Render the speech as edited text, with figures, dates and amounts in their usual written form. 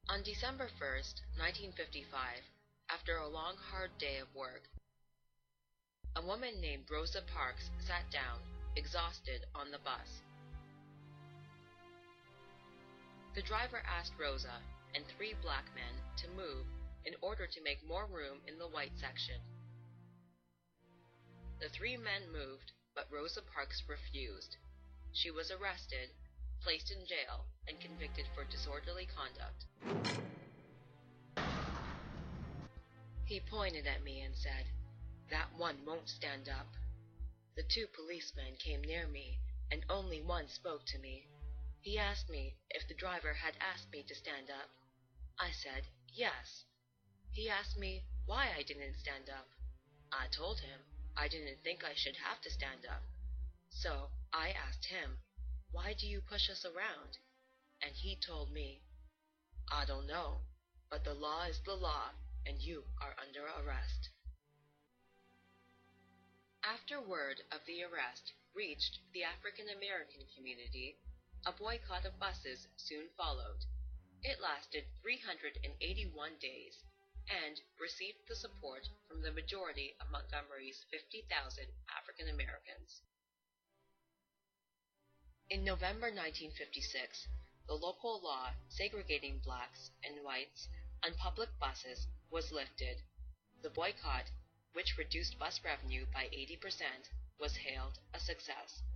On December 1st, 1955, after a long, hard day of work, a woman named Rosa Parks sat down, exhausted, on the bus. The driver asked Rosa and three black men to move in order to make more room in the white section. The three men moved, but Rosa Parks refused. She was arrested, placed in jail, and convicted for disorderly conduct. He pointed at me and said, "That one won't stand up." The two policemen came near me, and only one spoke to me. He asked me if the driver had asked me to stand up. I said, "Yes." He asked me why I didn't stand up. I told him I didn't think I should have to stand up. So I asked him, "Why do you push us around?" And he told me, "I don't know, but the law is the law, and you are under arrest." After word of the arrest reached the African American community, a boycott of buses soon followed. It lasted 381 days and received the support from the majority of Montgomery's 50,000 African Americans. In November 1956, the local law segregating blacks and whites on public buses was lifted. The boycott, which reduced bus revenue by 80%, was hailed a success.